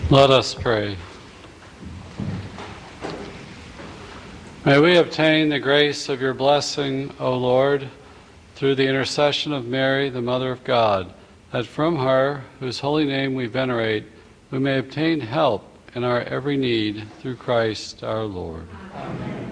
Let us pray. May we obtain the grace of your blessing, O Lord, through the intercession of Mary, the Mother of God, that from her, whose holy name we venerate, we may obtain help in our every need through Christ our Lord. Amen.